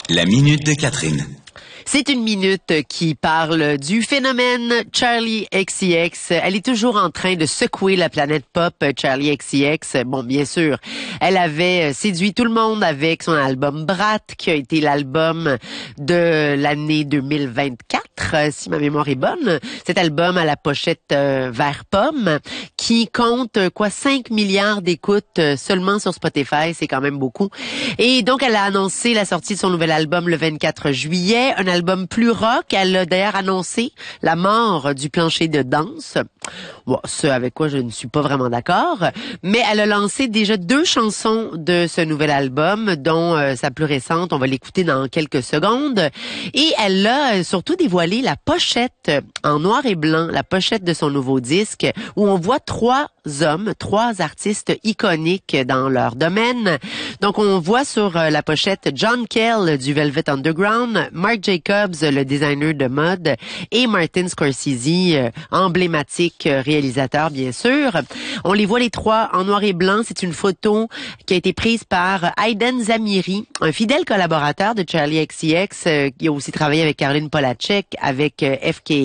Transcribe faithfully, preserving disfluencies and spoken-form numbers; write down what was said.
La minute de Catherine. C'est une minute qui parle du phénomène Charli X C X. Elle est toujours en train de secouer la planète pop, Charli X C X. Bon, bien sûr, elle avait séduit tout le monde avec son album Brat, qui a été l'album de l'année deux mille vingt-quatre, si ma mémoire est bonne. Cet album à la pochette euh, vert pomme, qui compte quoi cinq milliards d'écoutes seulement sur Spotify, c'est quand même beaucoup. Et donc, elle a annoncé la sortie de son nouvel album le vingt-quatre juillet, un album plus rock. Elle a d'ailleurs annoncé la mort du plancher de danse. Bon, ce avec quoi je ne suis pas vraiment d'accord. Mais elle a lancé déjà deux chansons de ce nouvel album, dont euh, sa plus récente, on va l'écouter dans quelques secondes. Et elle a surtout dévoilé la pochette en noir et blanc, la pochette de son nouveau disque, où on voit trois hommes, trois artistes iconiques dans leur domaine. Donc, on voit sur la pochette John Kell du Velvet Underground, Marc Jacobs, le designer de mode, et Martin Scorsese, emblématique réalisateur, bien sûr. On les voit les trois en noir et blanc. C'est une photo qui a été prise par Aiden Zamiri, un fidèle collaborateur de Charli X C X, qui a aussi travaillé avec Caroline Polachek, avec F K